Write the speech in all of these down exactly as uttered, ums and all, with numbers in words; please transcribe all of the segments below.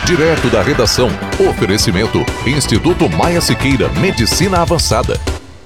Direto da redação. Oferecimento. Instituto Maia Siqueira, Medicina Avançada.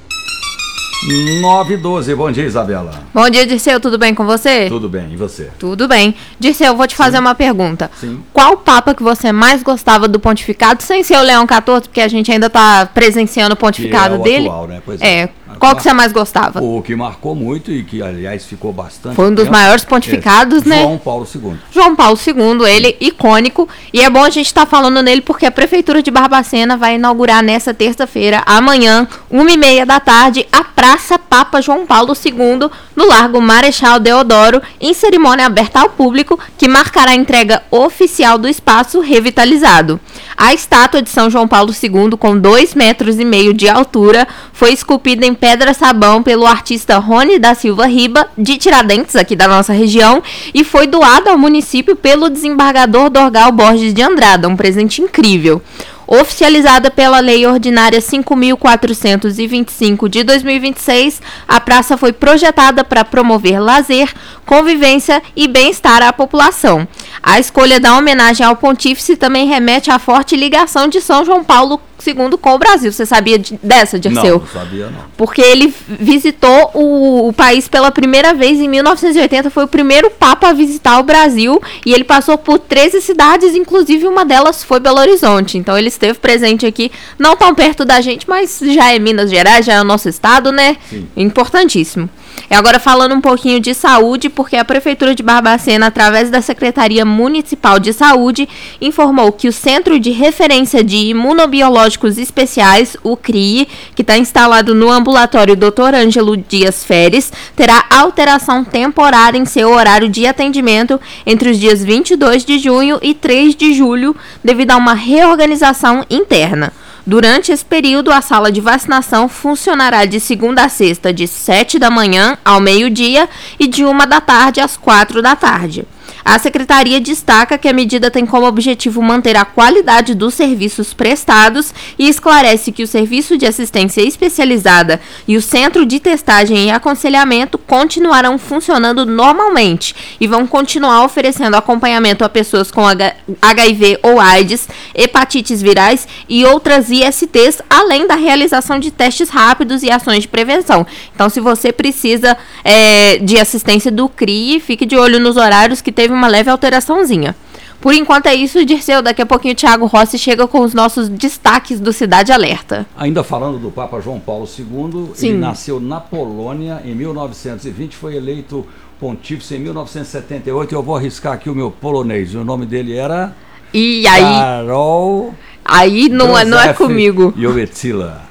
nove e doze. Bom dia, Isabela. Bom dia, Dirceu. Tudo bem com você? Tudo bem. E você? Tudo bem. Dirceu, eu vou te fazer Sim. uma pergunta. Sim. Qual papa que você mais gostava do pontificado, sem ser o Leão quatorze, porque a gente ainda está presenciando o pontificado que é o dele? atual, né? Pois é. é. Qual que você mais gostava? O que marcou muito e que, aliás, ficou bastante Foi um dos tempo, maiores pontificados, é, né? João Paulo segundo. João Paulo segundo, ele icônico. E é bom a gente estar tá falando nele porque a Prefeitura de Barbacena vai inaugurar nessa terça-feira, amanhã, uma e meia da tarde, a Praça Papa João Paulo segundo, no Largo Marechal Deodoro, em cerimônia aberta ao público, que marcará a entrega oficial do espaço revitalizado. A estátua de São João Paulo segundo, com dois metros e meio de altura, foi esculpida em pedra-sabão pelo artista Rony da Silva Riba, de Tiradentes, aqui da nossa região, e foi doada ao município pelo desembargador Dorgal Borges de Andrada, um presente incrível. Oficializada pela Lei Ordinária cinco mil quatrocentos e vinte e cinco de dois mil e vinte e seis, a praça foi projetada para promover lazer, convivência e bem-estar à população. A escolha da homenagem ao pontífice também remete à forte ligação de São João Paulo segundo com o Brasil. Você sabia de, dessa, Dirceu? Não, não sabia não. Porque ele visitou o, o país pela primeira vez em mil novecentos e oitenta, foi o primeiro papa a visitar o Brasil e ele passou por treze cidades, inclusive uma delas foi Belo Horizonte. Então ele esteve presente aqui, não tão perto da gente, mas já é Minas Gerais, já é o nosso estado, né? Sim. Importantíssimo. E agora falando um pouquinho de saúde, porque a Prefeitura de Barbacena, através da Secretaria Municipal de Saúde, informou que o Centro de Referência de Imunobiológicos Especiais, o C R I, que está instalado no ambulatório doutor Ângelo Dias Feres, terá alteração temporária em seu horário de atendimento entre os dias vinte e dois de junho e três de julho, devido a uma reorganização interna. Durante esse período, a sala de vacinação funcionará de segunda a sexta, de sete da manhã ao meio-dia e de uma da tarde às quatro da tarde. A Secretaria destaca que a medida tem como objetivo manter a qualidade dos serviços prestados e esclarece que o Serviço de Assistência Especializada e o Centro de Testagem e Aconselhamento continuarão funcionando normalmente e vão continuar oferecendo acompanhamento a pessoas com H I V ou AIDS, hepatites virais e outras I S Ts, além da realização de testes rápidos e ações de prevenção. Então, se você precisa é, de assistência do C R I, fique de olho nos horários que teve uma leve alteraçãozinha. Por enquanto é isso, Dirceu. Daqui a pouquinho o Thiago Rossi chega com os nossos destaques do Cidade Alerta. Ainda falando do Papa João Paulo segundo, Sim. Ele nasceu na Polônia em mil novecentos e vinte, foi eleito pontífice em mil novecentos e setenta e oito. Eu vou arriscar aqui o meu polonês. O nome dele era... E aí... Karol... Aí não é, não é comigo. Wojtyła.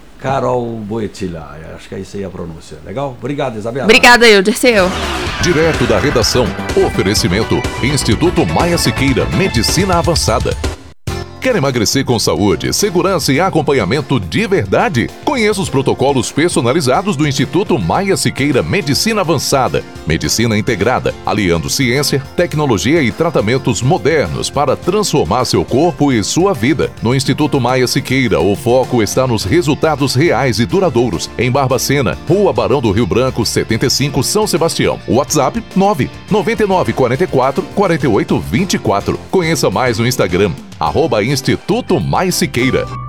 Karol Wojtyła, acho que é isso aí a pronúncia. Legal? Obrigado, Isabela. Obrigada, eu, Dirceu. Direto da redação. Oferecimento. Instituto Maia Siqueira, Medicina Avançada. Quer emagrecer com saúde, segurança e acompanhamento de verdade? Conheça os protocolos personalizados do Instituto Maia Siqueira Medicina Avançada. Medicina integrada, aliando ciência, tecnologia e tratamentos modernos para transformar seu corpo e sua vida. No Instituto Maia Siqueira, o foco está nos resultados reais e duradouros. Em Barbacena, Rua Barão do Rio Branco, setenta e cinco, São Sebastião. WhatsApp nove nove nove quatro quatro quatro oito dois quatro. Conheça mais no Instagram, arroba Instituto Mais Siqueira.